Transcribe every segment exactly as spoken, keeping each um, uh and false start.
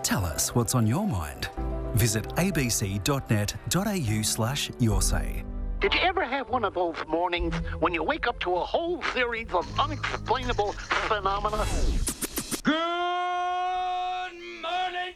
Tell us what's on your mind. Visit abc.net.au slash your say. Did you ever have one of those mornings when you wake up to a whole series of unexplainable phenomena? Good morning,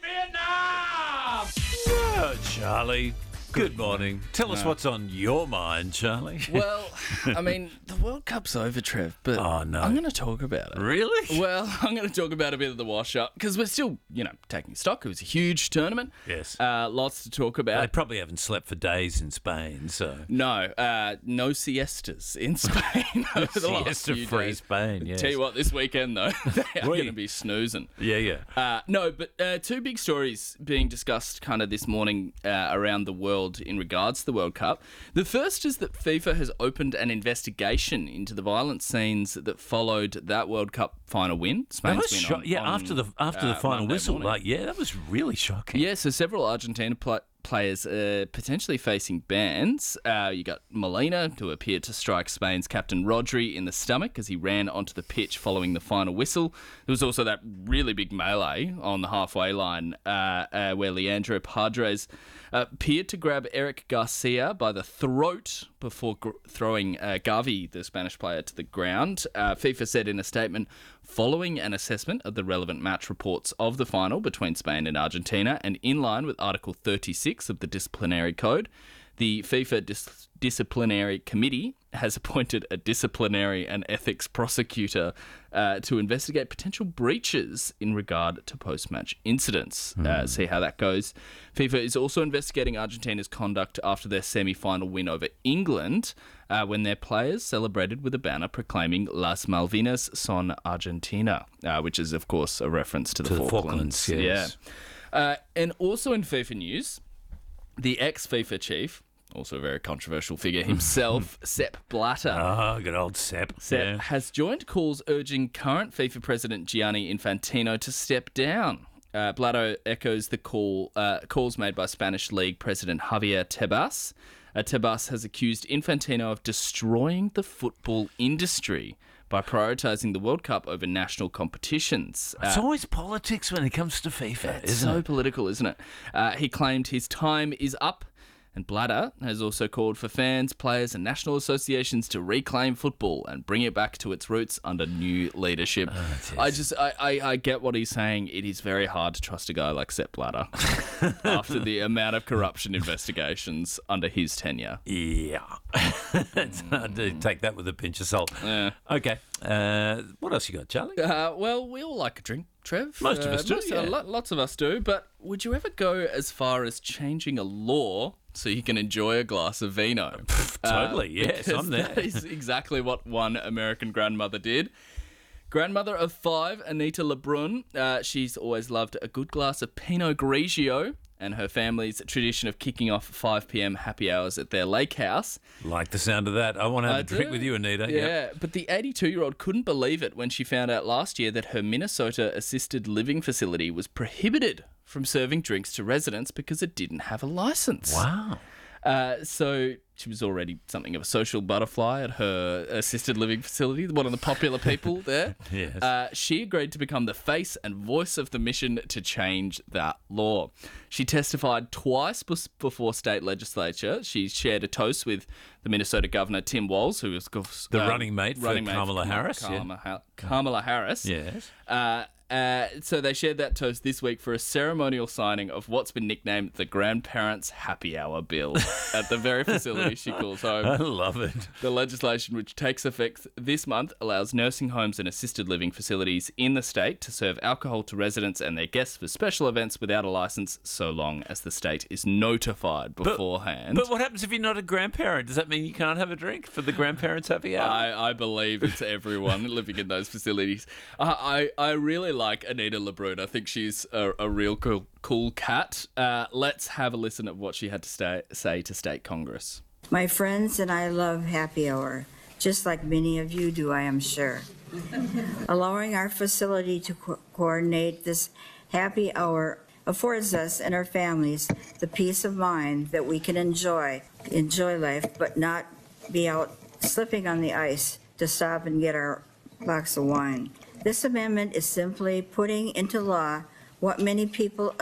Vietnam! Oh, Charlie. Good morning. Tell us No. what's on your mind, Charlie. Well, I mean, the World Cup's over, Trev, but Oh, no. I'm going to talk about it. Really? Well, I'm going to talk about a bit of the wash-up because we're still, you know, taking stock. It was a huge tournament. Yes. Uh, lots to talk about. They probably haven't slept for days in Spain, so... No, uh, no siestas in Spain over the last few Siesta-free days. Spain, yes. Tell you what, this weekend, though, they are Oui. going to be snoozing. Yeah, yeah. Uh, no, but uh, two big stories being discussed kind of this morning uh, around the world in regards to the World Cup. The first is that FIFA has opened an investigation into the violent scenes that followed that World Cup final win. That Spain's was win sho- on- yeah, on, after the after the uh, final Monday whistle, morning. like, yeah, that was really shocking. Yeah, so several Argentina pl- players uh, potentially facing bans. Uh, you got Molina, who appeared to strike Spain's captain Rodri in the stomach as he ran onto the pitch following the final whistle. There was also that really big melee on the halfway line uh, uh, where Leandro Padres uh, appeared to grab Eric Garcia by the throat before gr- throwing uh, Gavi, the Spanish player, to the ground. Uh, FIFA said in a statement, following an assessment of the relevant match reports of the final between Spain and Argentina, and in line with Article thirty-six of the Disciplinary Code, the FIFA Dis- Disciplinary Committee has appointed a disciplinary and ethics prosecutor uh, to investigate potential breaches in regard to post-match incidents. Mm. Uh, see how that goes. FIFA is also investigating Argentina's conduct after their semi-final win over England, uh, when their players celebrated with a banner proclaiming Las Malvinas son Argentina, uh, which is, of course, a reference to the To the Falklands. Falklands, yes. Yeah. Uh, and also in FIFA news, the ex-FIFA chief, also a very controversial figure himself, Sepp Blatter, Oh, good old Sepp. Sepp Yeah. has joined calls urging current FIFA president Gianni Infantino to step down. Uh, Blatter echoes the call uh, calls made by Spanish League president Javier Tebas. Uh, Tebas has accused Infantino of destroying the football industry by prioritising the World Cup over national competitions. It's Uh, always politics when it comes to FIFA, it's isn't so it? political, isn't it? Uh, he claimed his time is up, and Blatter has also called for fans, players and national associations to reclaim football and bring it back to its roots under new leadership. I just, I, I, I get what he's saying. It is very hard to trust a guy like Sepp Blatter after the amount of corruption investigations under his tenure. Yeah. It's hard to take that with a pinch of salt. Yeah. Okay. Uh, what else you got, Charlie? Uh, well, we all like a drink, Trev. Most of Uh, us do, most- yeah. uh, lo- lots of us do. But would you ever go as far as changing a law so you can enjoy a glass of vino? Totally, yes, because I'm there. That is exactly what one American grandmother did. Grandmother of five, Anita Lebrun, uh, she's always loved a good glass of Pinot Grigio, and her family's tradition of kicking off five p.m. happy hours at their lake house. Like the sound of that. I want to have I a drink do. with you, Anita. Yeah, Yep. but the eighty-two-year-old couldn't believe it when she found out last year that her Minnesota assisted living facility was prohibited from serving drinks to residents because it didn't have a license. Wow. Uh, so she was already something of a social butterfly at her assisted living facility, one of the popular people there. Yes. Uh, she agreed to become the face and voice of the mission to change that law. She testified twice bes- before state legislature. She shared a toast with the Minnesota governor, Tim Walz, who was of course, The um, running mate for Kamala Kam- Harris, yeah. Kamala, Ha- Kamala Harris. Yes. Uh, uh, so they shared that toast this week for a ceremonial signing of what's been nicknamed the Grandparents' Happy Hour Bill at the very facility she calls home. I love it. The legislation, which takes effect this month, allows nursing homes and assisted living facilities in the state to serve alcohol to residents and their guests for special events without a license, so long as the state is notified beforehand. But what happens if you're not a grandparent? Does that mean you can't have a drink for the grandparents' happy hour? I, I believe it's everyone living in those facilities. I, I, I really like Anita Lebrun. I think she's a, a real cool, cool cat. Uh, let's have a listen at what she had to stay, say to State Congress. My friends and I love happy hour, just like many of you do, I am sure. Allowing our facility to co- coordinate this happy hour affords us and our families the peace of mind that we can enjoy, enjoy life, but not be out slipping on the ice to stop and get our box of wine. This amendment is simply putting into law what many people